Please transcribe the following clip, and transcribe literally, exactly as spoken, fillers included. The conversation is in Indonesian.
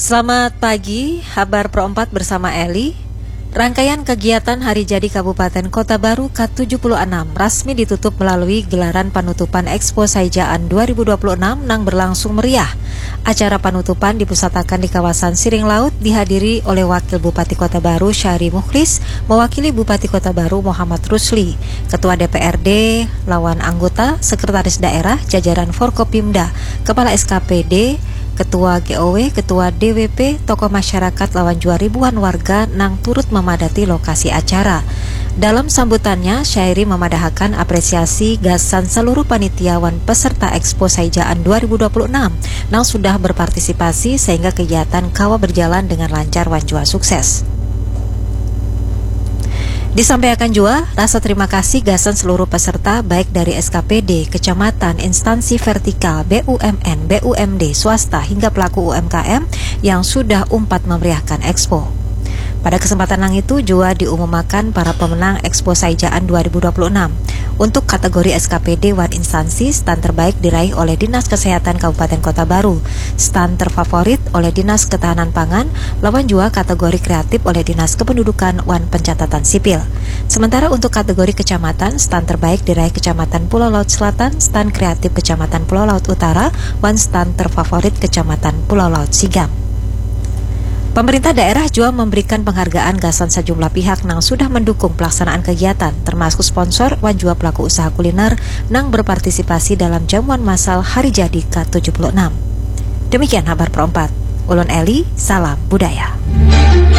Selamat pagi, Habar Pro empat bersama Eli. Rangkaian kegiatan Hari Jadi Kabupaten Kota Baru ke tujuh puluh enam resmi ditutup melalui gelaran penutupan Expo Saijaan dua ribu dua puluh enam yang berlangsung meriah. Acara penutupan dipusatakan di kawasan Siring Laut, dihadiri oleh Wakil Bupati Kota Baru Syahri Mukhlis, mewakili Bupati Kota Baru Muhammad Rusli, Ketua D P R D, lawan anggota, Sekretaris Daerah, jajaran Forkopimda, Kepala S K P D, Ketua G O W, Ketua D W P, tokoh masyarakat lawan jua ribuan warga nang turut memadati lokasi acara. Dalam sambutannya, Syahri memadahkan apresiasi gasan seluruh panitiawan peserta Expo Saijaan dua ribu dua puluh enam nang sudah berpartisipasi sehingga kegiatan kawa berjalan dengan lancar wan jua sukses. Disampaikan juga rasa terima kasih gasan seluruh peserta baik dari S K P D, kecamatan, instansi vertikal, B U M N, B U M D, swasta hingga pelaku U M K M yang sudah umpat memeriahkan Expo. Pada kesempatan nang itu juga diumumkan para pemenang Expo Saijaan dua ribu dua puluh enam. Untuk kategori S K P D wan instansi, stand terbaik diraih oleh Dinas Kesehatan Kabupaten Kota Baru, stand terfavorit oleh Dinas Ketahanan Pangan, lawan juga kategori kreatif oleh Dinas Kependudukan wan Pencatatan Sipil. Sementara untuk kategori kecamatan, stand terbaik diraih Kecamatan Pulau Laut Selatan, stand kreatif Kecamatan Pulau Laut Utara, wan stand terfavorit Kecamatan Pulau Laut Sigam. Pemerintah daerah juga memberikan penghargaan gasan sejumlah pihak yang sudah mendukung pelaksanaan kegiatan, termasuk sponsor wan jua pelaku usaha kuliner yang berpartisipasi dalam jamuan massal Hari Jadi ke tujuh puluh enam. Demikian Habar Pro empat. Ulun Eli, salam budaya.